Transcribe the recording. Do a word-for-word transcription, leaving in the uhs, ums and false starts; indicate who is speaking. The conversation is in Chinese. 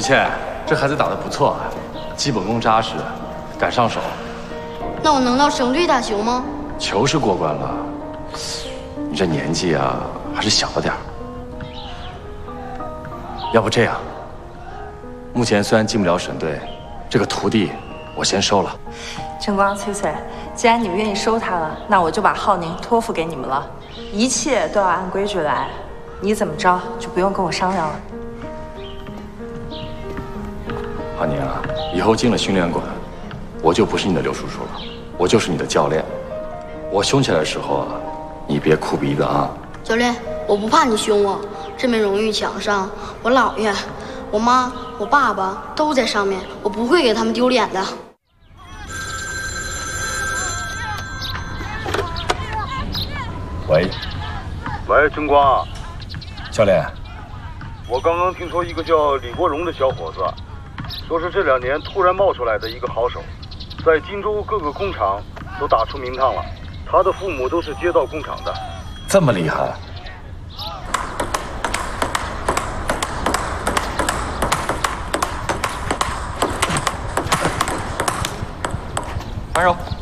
Speaker 1: 倩，这孩子打得不错，基本功扎实，敢上手。
Speaker 2: 那我能到省队打球吗？
Speaker 1: 球是过关了，你这年纪啊，还是小了点儿。要不这样，目前虽然进不了省队，这个徒弟我先收了。
Speaker 3: 晨光、翠翠，既然你们愿意收他了，那我就把浩宁托付给你们了，一切都要按规矩来。你怎么着就不用跟我商量了。
Speaker 1: 浩宁啊，以后进了训练馆，我就不是你的刘叔叔了，我就是你的教练。我凶起来的时候啊，你别哭鼻子啊。
Speaker 2: 教练，我不怕你凶我，这面荣誉墙上，我姥爷、我妈、我爸爸都在上面，我不会给他们丢脸的。
Speaker 1: 喂，
Speaker 4: 喂，晨光，
Speaker 1: 教练，
Speaker 4: 我刚刚听说一个叫李国荣的小伙子，说是这两年突然冒出来的一个好手，在荆州各个工厂都打出名堂了。他的父母都是街道工厂的，
Speaker 1: 这么厉害？
Speaker 5: 还手。